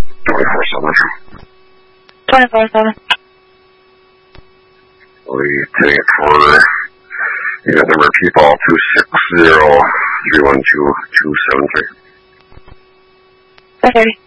24/7. 24/7. We take for, you got the repeat ball 260-312-273. Okay.